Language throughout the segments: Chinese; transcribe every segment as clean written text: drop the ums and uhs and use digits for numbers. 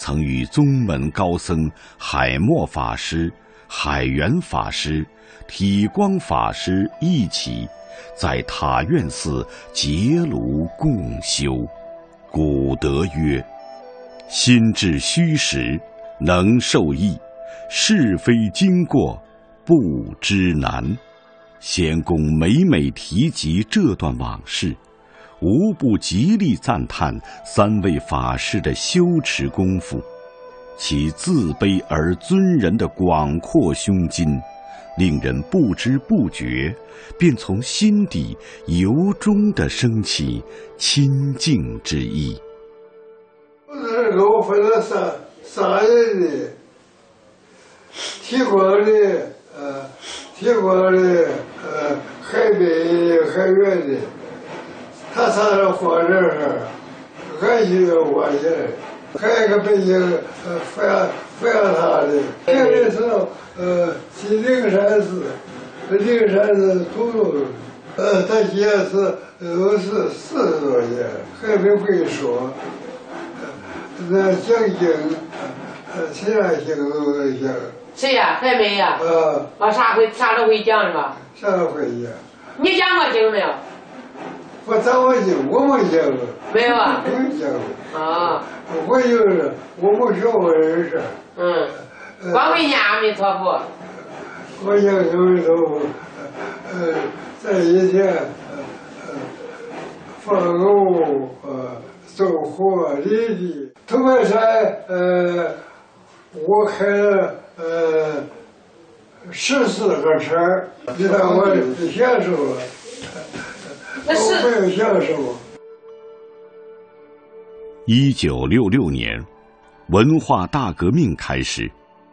曾与宗门高僧海默法师、海源法师、体光法师一起在塔院寺结庐共修。古德曰：心至虚实，能受益；是非经过，不知难。贤公每每提及这段往事，无不极力赞叹三位法师的修持功夫，其自卑而尊人的广阔胸襟，令人不知不觉便从心底由衷地升起亲近之意。 这个我分了三人的，体光的，海北海源的，他仨人活这儿，俺就要活下来。还有一个北京扶阳塔的，这个是去灵山寺土路，他现在是40多年，还没会说。那讲经，其他经都能讲。 谁呀？还没呀？啥都会讲是吧？ 啥都会讲。 你讲过经没有？ 我讲过经，我没讲过。 没有啊？ 没讲过。 啊。 我就是我没学过人事。 光会念阿弥陀佛。 我念阿弥陀佛，在以前，放牛，种活犁地。头白山，我开了14个车，你看我享受了，我没有享受。 1966年，文化大革命开始，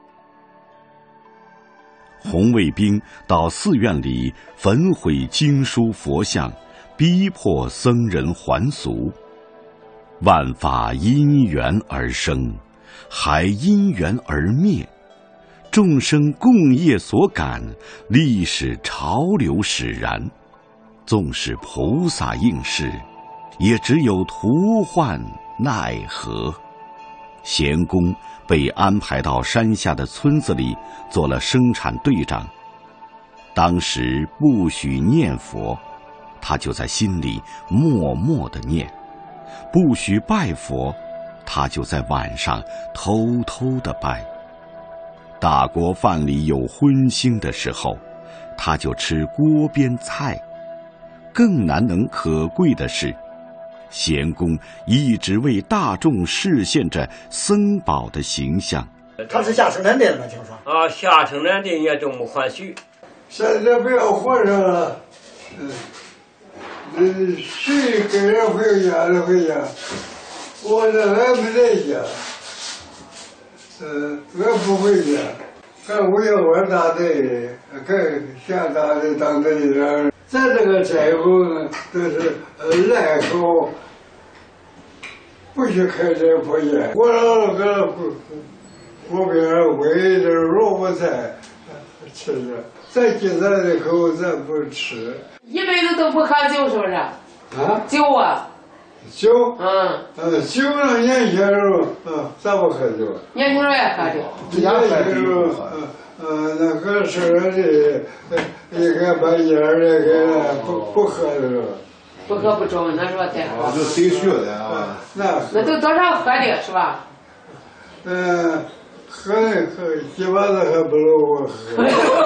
红卫兵到寺院里焚毁经书佛像，逼迫僧人还俗。万法因缘而生，还因缘而灭，众生共业所感，历史潮流使然。纵使菩萨应是，也只有徒唤奈何。贤公被安排到山下的村子里做了生产队长。当时不许念佛，他就在心里默默地念；不许拜佛，他就在晚上偷偷地拜。大锅饭里有荤腥的时候，他就吃锅边菜。更难能可贵的是，贤公一直为大众示现着僧宝的形象。 他是下生产队的吗？听说下生产队也都没还许。 现在不要和尚了，谁跟人回家的回家，我这俺没在家，俺不回家，俺我要玩大队，俺下大队当队长。咱这个斋后呢，都是赖口，不许开斋破烟。我老搁锅边煨点萝卜菜吃着，咱今咱的口咱不吃。 一辈子都不喝酒是不是？酒啊。 酒。酒呢，年轻时候咱不喝酒。 年轻时候也喝酒。 年轻时候那个生产队应该把烟那个不喝的了。 不喝不中，那说太好。 就谁学的啊？ 那都多少喝的是吧？ 喝基本上还不如我喝。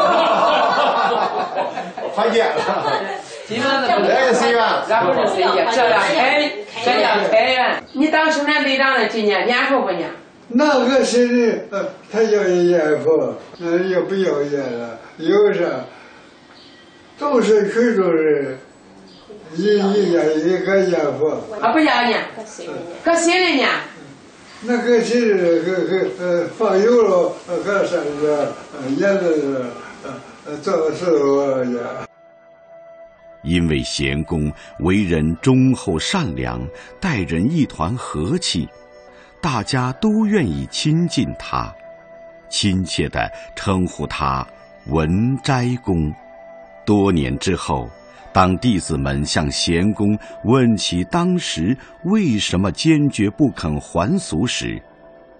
还见了。 基本上不来随缘， 咱不是随缘，这样开源。你当生产队长的几年？念佛不念？ 那个谁的，他要念佛，也不要念了。有啥？都是群众人，一念一个念佛。 不要念，搁心里念。 那个谁放油了，搁山上念的做事呀。 因为贤公为人忠厚善良，待人一团和气，大家都愿意亲近他，亲切地称呼他文斋公。多年之后，当弟子们向贤公问起当时为什么坚决不肯还俗时，